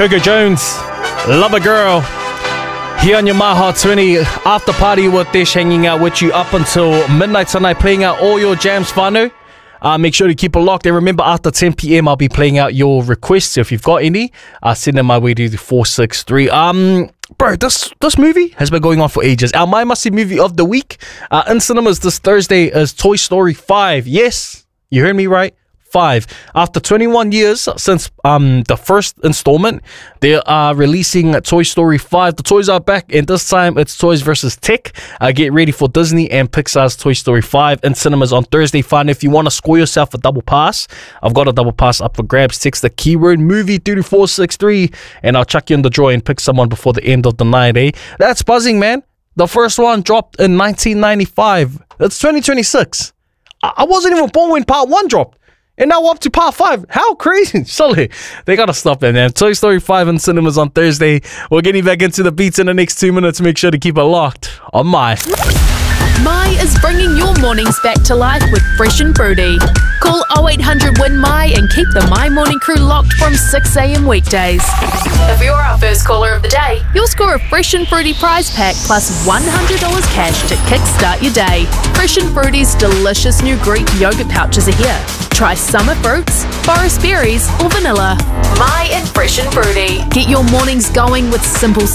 Coco Jones, Love a Girl. Here on your Maha 20 after party with Dish, hanging out with you up until midnight tonight, playing out all your jams, whānau. Make sure to keep it locked. And remember, after 10 p.m, I'll be playing out your requests. If you've got any, send them my way to the 463. Bro, this movie has been going on for ages. Our My Must See movie of the week in cinemas this Thursday is Toy Story 5. Yes, you heard me right. 5. After 21 years since the first installment, they are releasing Toy Story 5. The toys are back, and this time it's Toys vs. Tech. Get ready for Disney and Pixar's Toy Story 5 in cinemas on Thursday. Fine, if you want to score yourself a double pass, I've got a double pass up for grabs. Text the keyword movie 3463 and I'll chuck you in the draw and pick someone before the end of the night, eh? That's buzzing, man. The first one dropped in 1995. It's 2026. I wasn't even born when part 1 dropped. And now we're up to part 5. How crazy. Surely they gotta stop it, man. Toy Story 5 in cinemas on Thursday. We're getting back into the beats in the next 2 minutes. Make sure to keep it locked on My. My is bringing your mornings back to life with Fresh and Fruity. Call 0800 WIN My and keep the My Morning Crew locked from 6 a.m. weekdays. If you're our first caller of the day, you'll score a Fresh and Fruity prize pack plus $100 cash to kickstart your day. Fresh and Fruity's delicious new Greek yogurt pouches are here. Try summer fruits, forest berries, or vanilla. My and Fresh and Fruity. Get your mornings going with simple